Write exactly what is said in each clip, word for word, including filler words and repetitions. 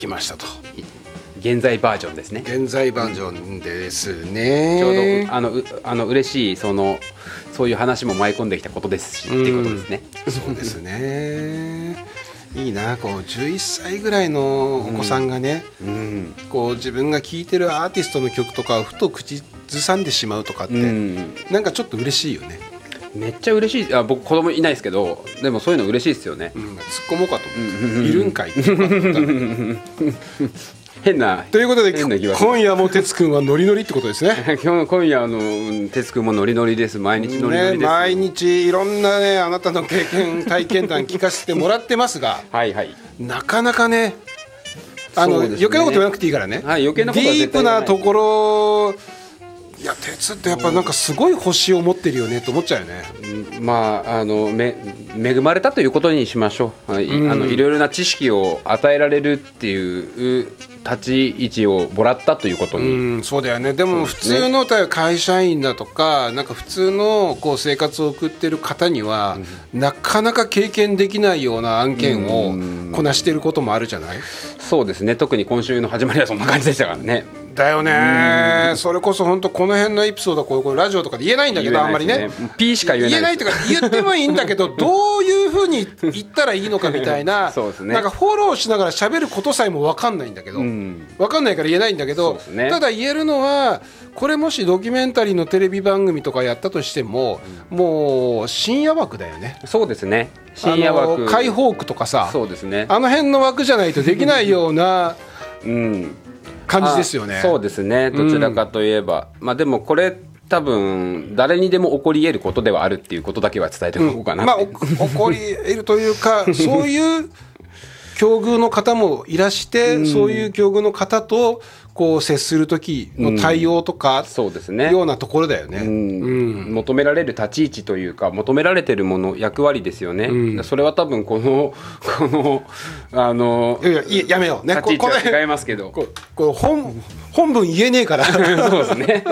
来ましたと。 現在バージョンですね。 現在バージョンですね。 ちょうどあのうあの嬉しいそのそういう話も舞い込んできたことですし、っていうことですね。 そうですね。いいな、こうじゅういっさいぐらいのお子さんがね、うんうん、こう自分が聴いてるアーティストの曲とかをふと口ずさんでしまうとかって、うん、なんかちょっと嬉しいよね。 めっちゃ嬉しい。あ、僕子供いないですけど、でもそういうの嬉しいですよね。 うん、突っ込もうかと思って、うん、いるんかいって変なということで今夜も哲くんはノリノリってことですね。 今今夜の哲くんもノリノリです。毎日ノリノリです、ね、 毎日いろんなねあなたの経験体験談聞かせてもらってますがはいはい、なかなかねあの、ね、余計なこと言わなくていいからね、はい、余計なことは絶対言わない。ディープなところ、いや哲ってやっぱなんかすごい星を持ってるよねと思っちゃうよね。 うん、まああのめ恵まれたということにしましょう。はい、うん、あのいろいろな知識を与えられるっていう立ち位置をもらったということに、 うん、そうだよね。でも普通の会社員だとかなんか普通のこう生活を送ってる方には、うん、なかなか経験できないような案件をこなしてることもあるじゃない。 そうですね。特に今週の始まりはそんな感じでしたからね。 だよね。それこそ本当この辺のエピソードはこうこれラジオとかで言えないんだけど、あんまりね P しか言えない。 言えないとか言ってもいいんだけどどういうふうに言ったらいいのかみたいなそうですね、なんかフォローしながら喋ることさえも分かんないんだけど、うん、分かんないから言えないんだけど、ね、ただ言えるのはこれもしドキュメンタリーのテレビ番組とかやったとしても、うん、もう深夜枠だよね。 そうですね。深夜枠、 解放区とかさ、 そうですね、 あの辺の枠じゃないとできないようなうん感じですよね。 そうですね。どちらかといえば、うん、まあでもこれ多分誰にでも起こり得ることではあるっていうことだけは伝えておこうかな、うん、まあ起こり得るというかそういう境遇の方もいらして、うん、そういう境遇の方とこう接する時の対応とか、うん、そうですね、ようなところだよね、うんうん、求められる立ち位置というか求められてるもの役割ですよね、うん、それは多分このこのあのいやいややめようね、 立ち位置は違いますけどここれ 本, 本文言えねえからそうですね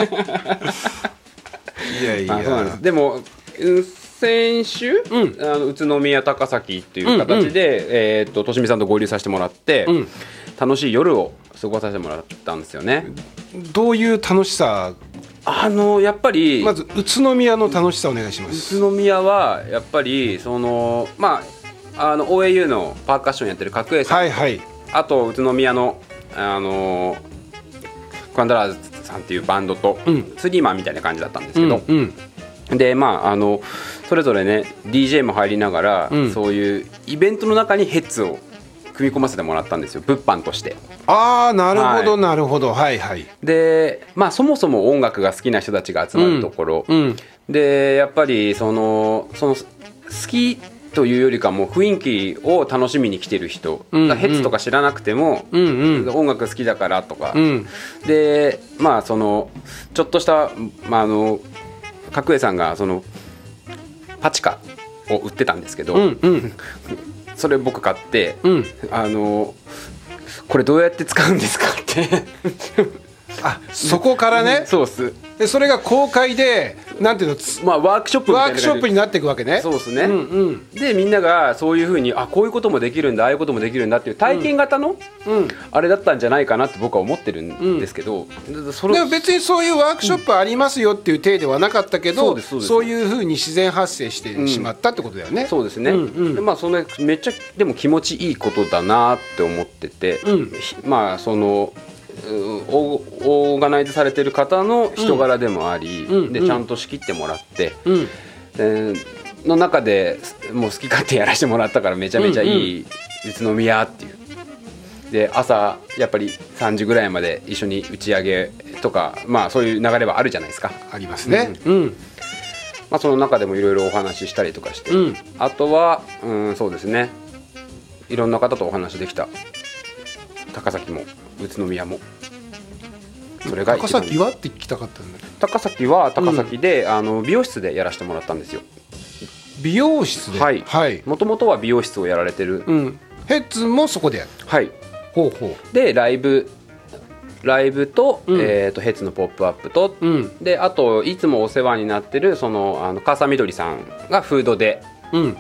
いやいや、まあ、そうなんです。 でも先週、うん、あの宇都宮高崎っていう形で、うんうん、えー、ととしみさんと合流させてもらって、うん、楽しい夜を過ごさせてもらったんですよね。 どういう楽しさ？ あのやっぱりまず宇都宮の楽しさお願いします。 宇都宮はやっぱりそのまああの オーエーユー のパーカッションやってる角栄さん、はいはい、あと宇都宮のあのクワンダラーズさんっていうバンドと、うん、スリーマンみたいな感じだったんですけど、うんうん、でまああのそれぞれね ディージェー も入りながら、うん、そういうイベントの中にヘッズを組み込ませてもらったんですよ、物販として。 ああなるほど、はい、なるほど、はいはい。 でまあそもそも音楽が好きな人たちが集まるところ、うんうん、でやっぱりそのその好きというよりかも雰囲気を楽しみに来てる人、うんうん、ヘッズとか知らなくても、うんうん、音楽好きだからとか、うん、でまあそのちょっとした、まあ、あの角栄さんがそのパチカを売ってたんですけど、うんうん、それ僕買って、うん、あのこれどうやって使うんですかってあそこからね、 そうっす。 でそれが公開でなんていうの、 まあ、ワークショップみたいなワークショップになっていくわけね。 そうですね、うんうん、でみんながそういう風にあこういうこともできるんだああいうこともできるんだっていう体験型の、うん、あれだったんじゃないかなって僕は思ってるんですけど、 うん、それでも別にそういうワークショップありますよっていう体ではなかったけど、うん、そう, そういう風に自然発生してしまったってことだよね、うん、 そうですね、うんうん、でまあそれめっちゃでも気持ちいいことだなって思ってて、うん、まあそのオーガナイズされてる方の人柄でもあり、うん、でちゃんと仕切ってもらって、うん、での中でもう好き勝手やらせてもらったからめちゃめちゃいい宇都宮っていう。で朝やっぱりさんじぐらいまで一緒に打ち上げとか、まあそういう流れはあるじゃないですか。 ありますね、 うんうん、まあ、その中でもいろいろお話ししたりとかして、うん、あとは、うん、そうですね、いろんな方とお話できた。高崎も宇都宮もそれが高崎はって聞きたかったんだけど、 高崎は高崎で、うん、あの美容室でやらせてもらったんですよ。 美容室で、 はいはい、もともとは美容室をやられてる、うん、 ヘッズもそこでやる。 はいほうほう。 でライブライブと、うん、えー、とヘッズのポップアップと、うん、であといつもお世話になってるそのあの笠みどりさんがフードで、うん、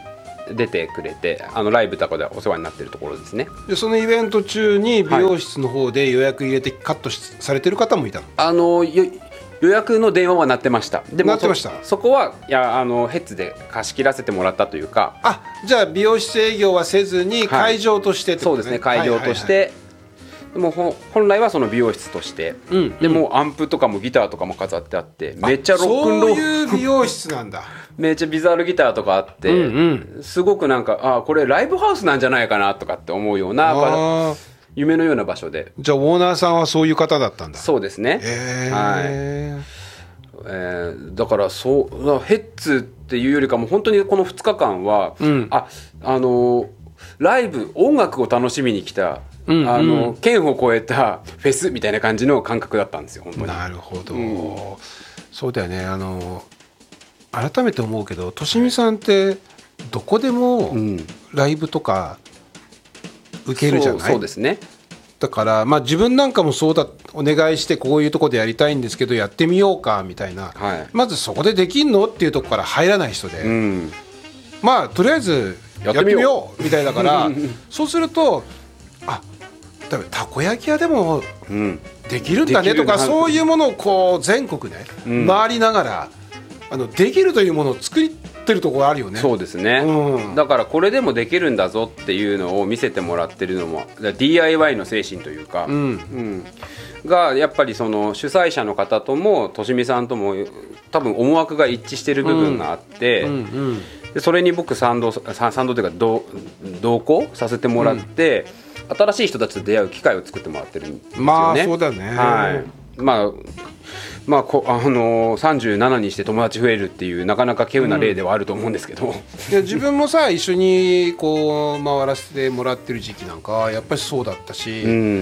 出てくれて、あのライブとかでお世話になってるところですね。 でそのイベント中に美容室の方で予約入れてカットされてる方もいたの？ あのよ予約の電話は鳴ってました。でもそ, そこはいやあのヘッズで貸し切らせてもらったというか。 あ、じゃあ美容室営業はせずに会場としてってことね、 はい、そうですね、会場として、はいはいはい、でも本来はその美容室として、うんうん、でもアンプとかもギターとかも飾ってあって、めっちゃロックンロール、 そういう美容室なんだめっちゃビザールギターとかあって、うんうん、すごくなんかあこれライブハウスなんじゃないかなとかって思うような夢のような場所で。 じゃあオーナーさんはそういう方だったんだ。 そうですね、 へー、 はい、えー、だからそうヘッズっていうよりかも本当にこのふつかかんは、うん、ああのライブ音楽を楽しみに来た、うんうん、あの県を越えたフェスみたいな感じの感覚だったんですよ本当に。 なるほど、うん、そうだよね。あの改めて思うけど、としみさんってどこでもライブとか受けるじゃない？ そう、そうですね。 だから、まあ、自分なんかもそうだ、お願いしてこういうとこでやりたいんですけどやってみようかみたいな、はい、まずそこでできんのっていうとこから入らない人で、うん、まあとりあえずやってみようみたいだからそうすると、あ、だめたこ焼き屋でもできるんだねとか、そういうものをこう全国ね、うん、回りながらあのできるというものを作ってるところあるよね。 そうですね、うん、だからこれでもできるんだぞっていうのを見せてもらってるのも ディーアイワイ の精神というか、うんうんがやっぱりその主催者の方ともとしみさんとも多分思惑が一致してる部分があって、うんうんうん、でそれに僕賛同賛同というか同同行させてもらって、うん、新しい人たちと出会う機会を作ってもらってるんですよね。 まあそうだね、 はい、まあまあこあのー、さんじゅうななにして友達増えるっていうなかなか稀有な例ではあると思うんですけど、うん、いや自分もさ一緒にこう回らせてもらってる時期なんかやっぱりそうだったし、うん、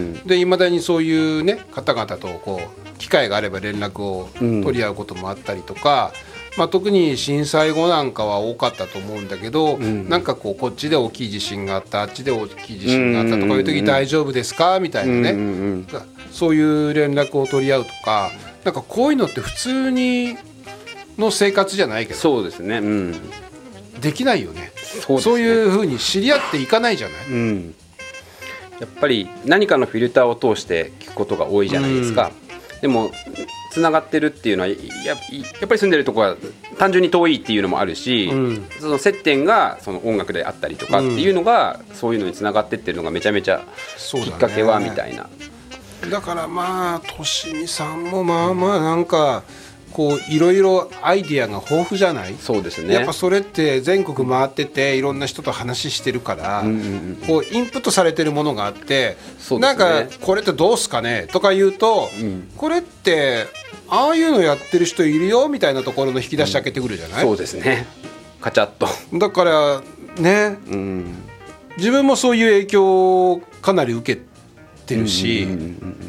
で未だにそういうね方々とこう機会があれば連絡を取り合うこともあったりとか、うんまあ、特に震災後なんかは多かったと思うんだけど、うん、なんかこうこっちで大きい地震があったあっちで大きい地震があったとかいう時大丈夫ですかみたいなね、うんうんうん、そういう連絡を取り合うとか、なんかこういうのって普通にの生活じゃないけどそうですね、うん、 できないよね。 そうですね、そういう風に知り合っていかないじゃない、うん、 やっぱり何かのフィルターを通して聞くことが多いじゃないですか、うん、でもつながってるっていうのは や, やっぱり住んでるところは単純に遠いっていうのもあるし、うん、その接点がその音楽であったりとかっていうのが、うん、そういうのにつながってってるのがめちゃめちゃきっかけはみたいな。 だからまあとしみさんもまあまあなんかこういろいろアイディアが豊富じゃない？ そうですね。 やっぱそれって全国回ってていろんな人と話してるから、うんうんうん、こうインプットされてるものがあって、そうですね、なんかこれってどうすかねとか言うと、うん、これってああいうのやってる人いるよみたいなところの引き出し開けてくるじゃない？うん、 そうですね。カチャッと。 だからね、うん、自分もそういう影響をかなり受けてるし、うんうんうんうん、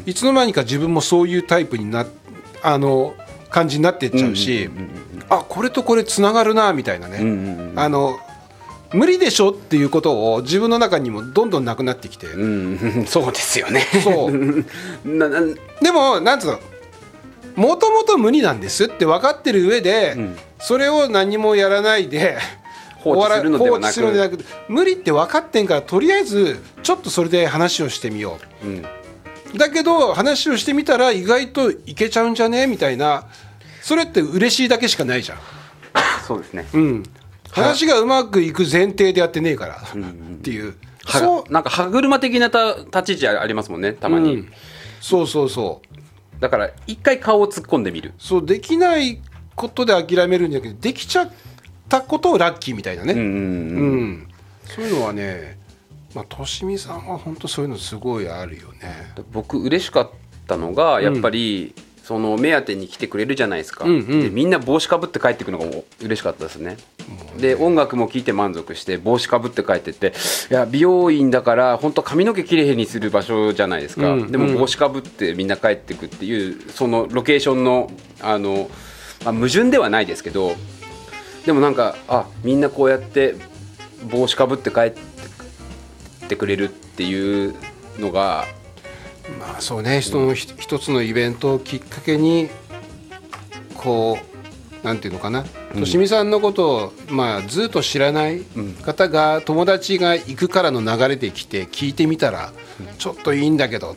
いつの間にか自分もそういうタイプになあの感じになっていっちゃうし、うんうんうんうん、あこれとこれつながるなみたいなね、うんうんうん、あの無理でしょっていうことを自分の中にもどんどんなくなってきて、うん、そうですよね。 そうななでもなんつうのもともと無理なんですって分かってる上で、うん、それを何もやらないで放置するのではなく、放置するのではなく無理って分かってんからとりあえずちょっとそれで話をしてみよう、うんだけど話をしてみたら意外といけちゃうんじゃねみたいな、それって嬉しいだけしかないじゃん。 そうですね、 うん、話がうまくいく前提でやってねえからっていう、うんうん、 そうなんか歯車的なた立ち位置ありますもんねたまに、うん、 そうそうそうだから一回顔を突っ込んでみる。 そうできないことで諦めるんじゃなくてできちゃったことをラッキーみたいなね、うんうんうんうん、そういうのはねまあ、としみさんは本当そういうのすごいあるよね。 僕嬉しかったのがやっぱり、うん、その目当てに来てくれるじゃないですか、うんうん、でみんな帽子かぶって帰ってくるのが嬉しかったですね。で音楽も聴いて満足して帽子かぶって帰ってって、いや美容院だから本当髪の毛きれいにする場所じゃないですか、うんうん、でも帽子かぶってみんな帰ってくっていうそのロケーションのあの、まあ、矛盾ではないですけど、でもなんかあみんなこうやって帽子かぶって帰ってってくれるっていうのがまあそうね、人の一つのイベントをきっかけにこうなんていうのかな、としみさんのことを、まあ、ずっと知らない方が友達が行くからの流れで来て聞いてみたらちょっといいんだけどっ